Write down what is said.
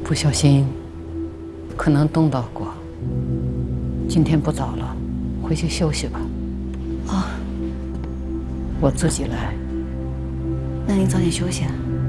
不小心，可能冻到过。今天不早了，回去休息吧。 哦， 我自己来。 那您早点休息。